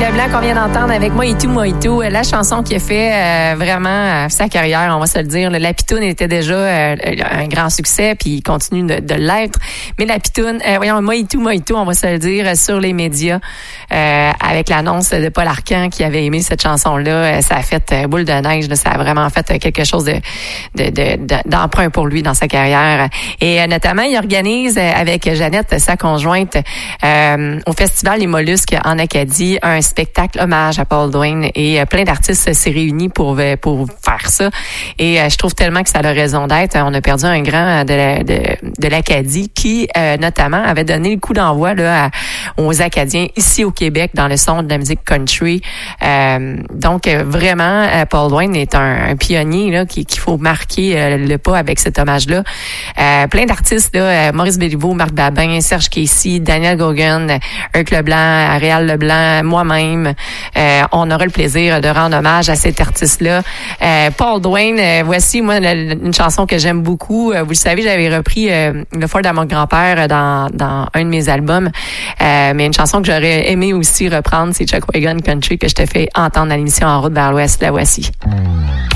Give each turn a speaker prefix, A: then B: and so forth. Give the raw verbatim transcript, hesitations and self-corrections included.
A: Leblanc qu'on vient d'entendre avec Moi et tout, moi et tout. La chanson qui a fait euh, vraiment euh, sa carrière, on va se le dire. La Pitoune était déjà euh, un grand succès, puis il continue de, de l'être. Mais la Pitoune, euh, voyons, Moi et tout, moi et tout, on va se le dire, sur les médias, euh, avec l'annonce de Paul Arcand qui avait aimé cette chanson-là, ça a fait euh, boule de neige. Là, ça a vraiment fait quelque chose de, de, de, de d'emprunt pour lui dans sa carrière. Et euh, notamment, il organise euh, avec Jeannette, sa conjointe, euh, au Festival Les Mollusques en Acadie, un spectacle hommage à Paul Dwayne, et euh, plein d'artistes s'est réunis pour pour faire ça. Et euh, je trouve tellement que ça a raison d'être. On a perdu un grand de la, de, de l'Acadie qui euh, notamment avait donné le coup d'envoi là à, aux Acadiens ici au Québec dans le son de la musique country. Euh, donc euh, vraiment, euh, Paul Dwayne est un, un pionnier là qui qu'il faut marquer euh, le pas avec cet hommage-là. Euh, plein d'artistes là, euh, Maurice Béliveau, Marc Babin, Serge Casey, Daniel Gauguin, Eric Leblanc, Réal Leblanc, moi-même. Euh, on aura le plaisir de rendre hommage à cet artiste-là. Euh, Paul Dwayne, euh, voici moi la, une chanson que j'aime beaucoup. Euh, vous le savez, j'avais repris euh, Le Ford à mon grand-père dans dans un de mes albums. Euh, mais une chanson que j'aurais aimé aussi reprendre, c'est Chuck Wagon Country que je te fais entendre à l'émission En route vers l'Ouest. La voici.